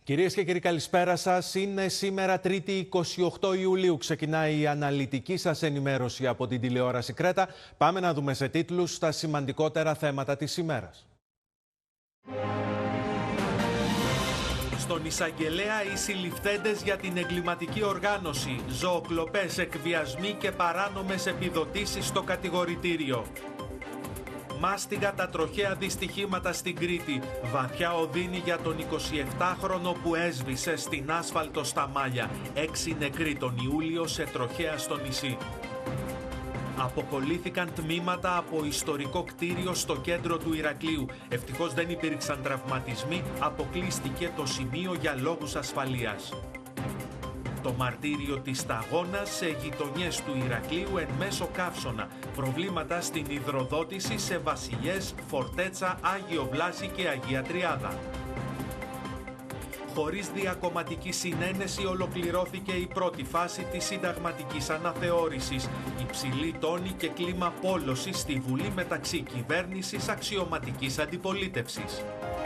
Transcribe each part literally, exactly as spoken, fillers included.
Κυρίες και κύριοι, καλησπέρα σας. Είναι σήμερα Τρίτη εικοστή ογδόη Ιουλίου. Ξεκινάει η αναλυτική σας ενημέρωση από την τηλεόραση Κρέτα. Πάμε να δούμε σε τίτλους τα σημαντικότερα θέματα της ημέρας. Στον εισαγγελέα οι συλληφθέντες για την εγκληματική οργάνωση, ζωοκλοπές, εκβιασμοί και παράνομες επιδοτήσεις στο κατηγορητήριο. Μάστιγα τα τροχαία δυστυχήματα στην Κρήτη. Βαθιά οδύνη για τον εικοσιεπτάχρονο που έσβησε στην άσφαλτο στα Μάλια. Έξι νεκροί τον Ιούλιο σε τροχαία στο νησί. Αποκολλήθηκαν τμήματα από ιστορικό κτίριο στο κέντρο του Ηρακλείου. Ευτυχώς δεν υπήρξαν τραυματισμοί, αποκλείστηκε το σημείο για λόγους ασφαλείας. Το μαρτύριο της σταγόνας σε γειτονιές του Ηρακλείου εν μέσω καύσωνα. Προβλήματα στην υδροδότηση σε Βασιλιές, Φορτέτσα, Άγιο Βλάση και Αγία Τριάδα. Χωρίς διακομματική συνένεση ολοκληρώθηκε η πρώτη φάση της συνταγματικής αναθεώρησης. Υψηλή τόνη και κλίμα πόλωσης στη Βουλή μεταξύ κυβέρνησης αξιωματικής αντιπολίτευσης.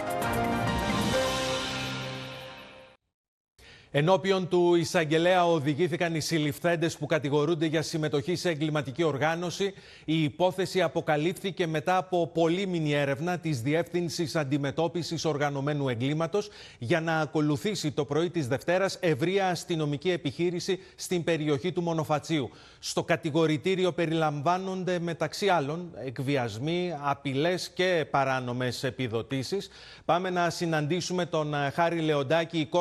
Ενώπιον του εισαγγελέα οδηγήθηκαν οι συλληφθέντες που κατηγορούνται για συμμετοχή σε εγκληματική οργάνωση. Η υπόθεση αποκαλύφθηκε μετά από πολύμηνη έρευνα της Διεύθυνσης Αντιμετώπισης Οργανωμένου Εγκλήματος για να ακολουθήσει το πρωί της Δευτέρας ευρεία αστυνομική επιχείρηση στην περιοχή του Μονοφατσίου. Στο κατηγορητήριο περιλαμβάνονται μεταξύ άλλων εκβιασμοί, απειλές και παράνομες επιδοτήσεις. Πάμε να συναντήσουμε τον Χάρη Λεοντάκη,